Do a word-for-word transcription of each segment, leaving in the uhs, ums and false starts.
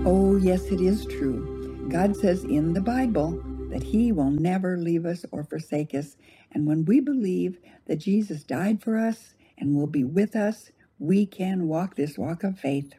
Oh, yes, it is true. God says in the Bible that He will never leave us or forsake us. And when we believe that Jesus died for us and will be with us, we can walk this walk of faith.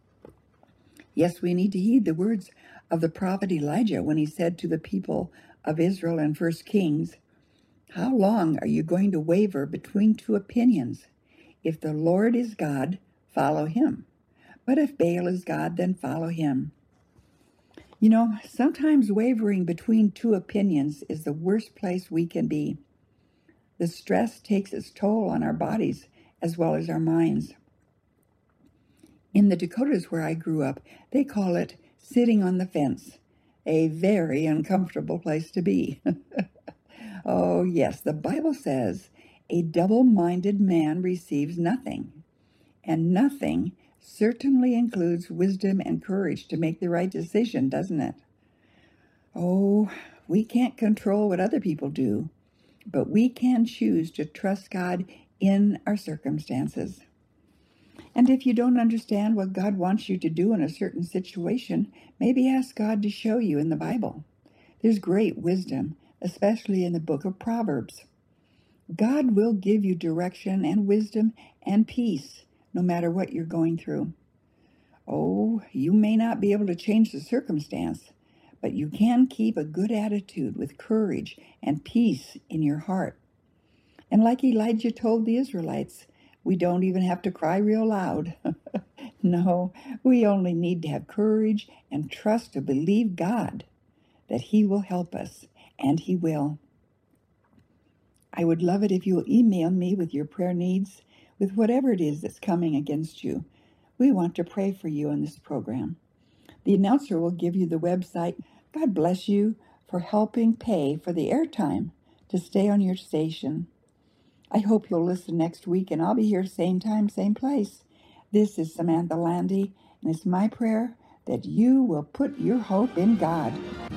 Yes, we need to heed the words of the prophet Elijah when he said to the people of Israel in First Kings, "How long are you going to waver between two opinions? If the Lord is God, follow Him. But if Baal is God, then follow him." You know, sometimes wavering between two opinions is the worst place we can be. The stress takes its toll on our bodies as well as our minds. In the Dakotas where I grew up, they call it sitting on the fence, a very uncomfortable place to be. Oh, yes, the Bible says a double-minded man receives nothing, and nothing certainly includes wisdom and courage to make the right decision, doesn't it? Oh, we can't control what other people do, but we can choose to trust God in our circumstances. And if you don't understand what God wants you to do in a certain situation, maybe ask God to show you in the Bible. There's great wisdom, especially in the book of Proverbs. God will give you direction and wisdom and peace no matter what you're going through. Oh, you may not be able to change the circumstance, but you can keep a good attitude with courage and peace in your heart. And like Elijah told the Israelites, we don't even have to cry real loud. No, we only need to have courage and trust to believe God that He will help us, and He will. I would love it if you'll email me with your prayer needs, with whatever it is that's coming against you. We want to pray for you in this program. The announcer will give you the website. God bless you for helping pay for the airtime to stay on your station. I hope you'll listen next week, and I'll be here same time, same place. This is Samantha Landy, and it's my prayer that you will put your hope in God.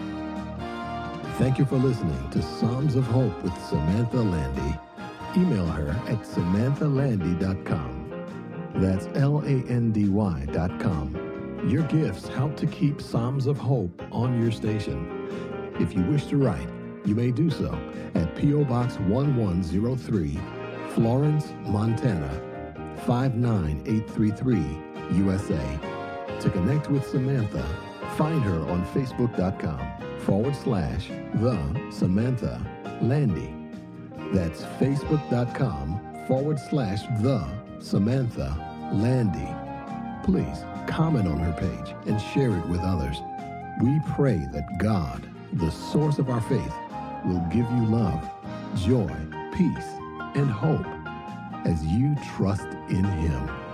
Thank you for listening to Psalms of Hope with Samantha Landy. Email her at samantha landy dot com. That's L A N D Y dot com. Your gifts help to keep Psalms of Hope on your station. If you wish to write, you may do so at P O Box one one zero three, Florence, Montana, five nine eight three three, U S A. To connect with Samantha, find her on Facebook.com forward slash The Samantha Landy. That's Facebook.com forward slash The Samantha Landy. Please comment on her page and share it with others. We pray that God, the source of our faith, will give you love, joy, peace, and hope as you trust in Him.